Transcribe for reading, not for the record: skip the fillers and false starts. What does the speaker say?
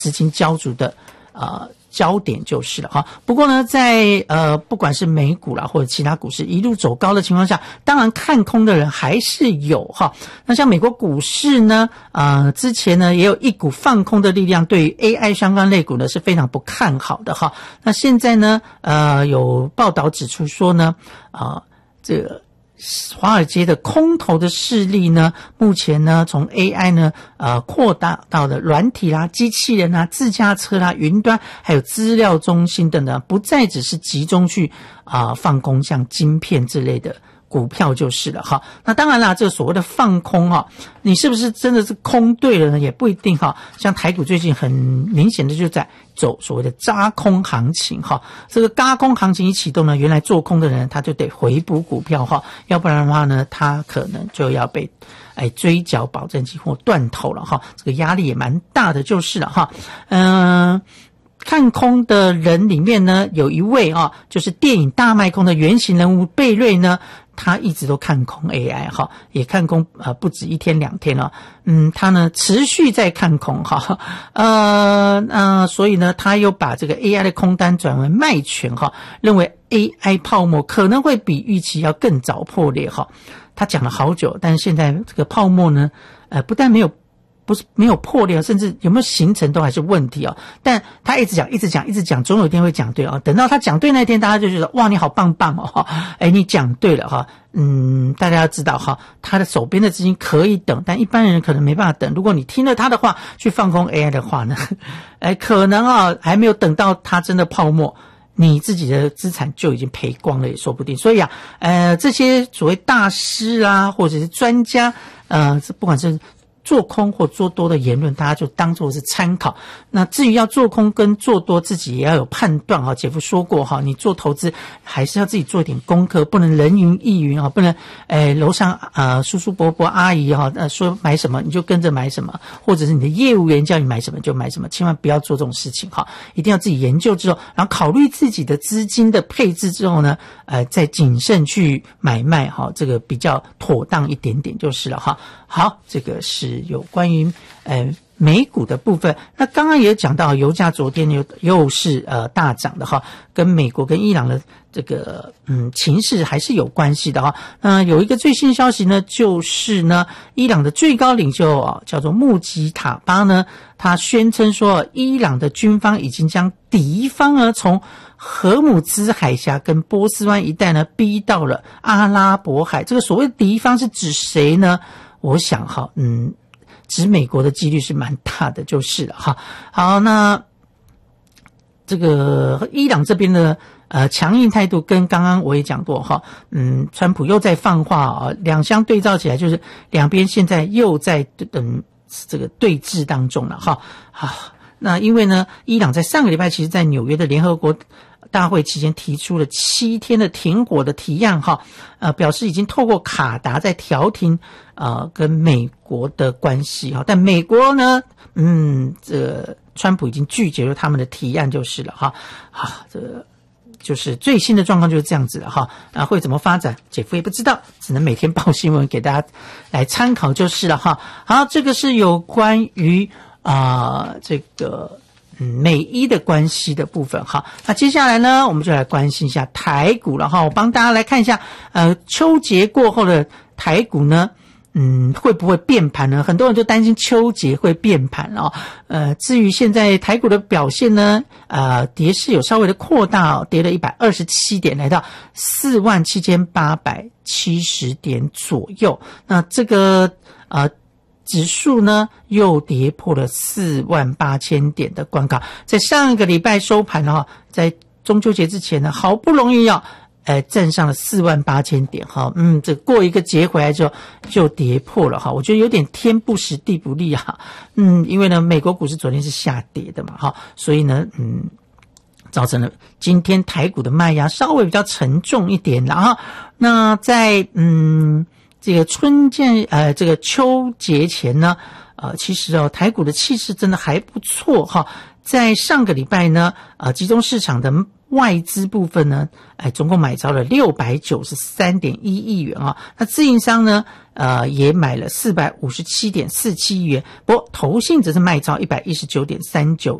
资金焦灼的焦点就是了哈。不过呢，在不管是美股啦或者其他股市一路走高的情况下，当然看空的人还是有哈。那像美国股市呢，之前呢也有一股放空的力量，对于 AI 相关类股呢是非常不看好的哈。那现在呢，有报道指出说呢，这个华尔街的空头的势力呢，目前呢从 AI 呢扩大到了软体啦、机器人啦、自驾车啦、云端还有资料中心等等，不再只是集中去放空像晶片之类的股票就是了哈。那当然啦，这个所谓的放空哈，你是不是真的是空对了呢？也不一定哈。像台股最近很明显的就在走所谓的轧空行情哈。这个轧空行情一启动呢，原来做空的人他就得回补股票哈，要不然的话呢，他可能就要被追缴保证金或断头了哈。这个压力也蛮大的就是了哈。看空的人里面呢，有一位就是电影大卖空的原型人物贝瑞呢，他一直都看空 AI 哈，也看空不止一天两天了，他呢持续在看空哈，所以呢他又把这个 AI 的空单转为卖权哈，认为 AI 泡沫可能会比预期要更早破裂哈。他讲了好久，但是现在这个泡沫呢，不但不是没有破裂，甚至有没有形成都还是问题但他一直讲，总有一天会讲对等到他讲对那天，大家就觉得哇，你好棒棒你讲对了哈。大家要知道哈，他的手边的资金可以等，但一般人可能没办法等。如果你听了他的话去放空 AI 的话呢，可能还没有等到他真的泡沫，你自己的资产就已经赔光了也说不定。所以这些所谓大师啊，或者是专家，不管是做空或做多的言论，大家就当作是参考。那至于要做空跟做多，自己也要有判断姐夫说过你做投资还是要自己做一点功课，不能人云亦云不能楼上叔叔伯伯阿姨说买什么你就跟着买什么，或者是你的业务员叫你买什么就买什么，千万不要做这种事情一定要自己研究之后，然后考虑自己的资金的配置之后呢，再谨慎去买卖这个比较妥当一点点就是了好，这个是有关于美股的部分。那刚刚也讲到油价昨天又是大涨的跟美国跟伊朗的这个情势还是有关系的有一个最新消息呢，就是呢伊朗的最高领袖叫做穆吉塔巴呢，他宣称说伊朗的军方已经将敌方呢从荷姆兹海峡跟波斯湾一带呢逼到了阿拉伯海。这个所谓的敌方是指谁呢？我想指美国的几率是蛮大的就是了好，那这个伊朗这边的强硬态度跟刚刚我也讲过川普又在放话两相对照起来，就是两边现在又在这个对峙当中了那因为呢伊朗在上个礼拜其实在纽约的联合国大会期间提出了7天的停火的提案表示已经透过卡达在调停跟美国的关系但美国呢这个川普已经拒绝了他们的提案就是了这个就是最新的状况就是这样子了会怎么发展姐夫也不知道，只能每天报新闻给大家来参考就是了好，这个是有关于这个美伊的关系的部分那接下来呢我们就来关心一下台股了我帮大家来看一下秋节过后的台股呢会不会变盘呢？很多人就担心秋节会变盘至于现在台股的表现呢跌势有稍微的扩大跌了127点，来到47870点左右。那这个指数呢又跌破了48000点的关卡，在上一个礼拜收盘在中秋节之前呢，好不容易站上了48000点这过一个节回来之后就跌破了我觉得有点天不时地不利因为呢美国股市昨天是下跌的嘛所以呢造成了今天台股的卖压稍微比较沉重一点那在这个这个秋节前呢其实台股的气势真的还不错在上个礼拜呢集中市场的外资部分呢，总共买超了693.1亿元啊。那自营商呢，也买了457.47亿元，不过投信则是卖超119.39